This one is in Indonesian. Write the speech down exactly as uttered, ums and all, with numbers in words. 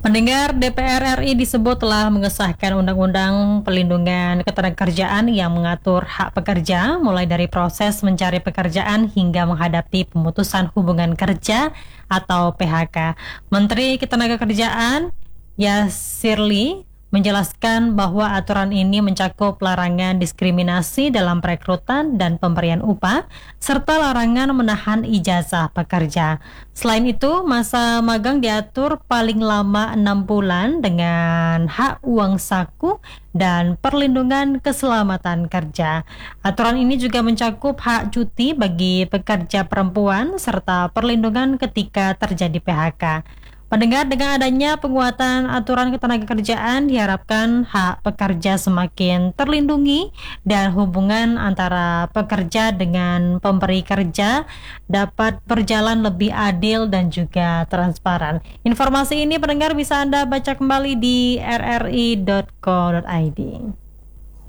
Pendengar, D P R R I disebut telah mengesahkan Undang-Undang Perlindungan Ketenagakerjaan yang mengatur hak pekerja mulai dari proses mencari pekerjaan hingga menghadapi pemutusan hubungan kerja atau P H K. Menteri Ketenagakerjaan Yasirli menjelaskan bahwa aturan ini mencakup larangan diskriminasi dalam perekrutan dan pemberian upah, serta larangan menahan ijazah pekerja. Selain itu, masa magang diatur paling lama enam bulan dengan hak uang saku dan perlindungan keselamatan kerja. Aturan ini juga mencakup hak cuti bagi pekerja perempuan serta perlindungan ketika terjadi P H K. Pendengar, dengan adanya penguatan aturan ketenagakerjaan diharapkan hak pekerja semakin terlindungi dan hubungan antara pekerja dengan pemberi kerja dapat berjalan lebih adil dan juga transparan. Informasi ini pendengar bisa Anda baca kembali di r r i dot co dot i d.